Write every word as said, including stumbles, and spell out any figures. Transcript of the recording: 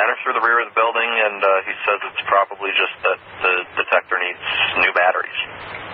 enter through the rear of the building, and uh, he says it's probably just that the detector needs new batteries.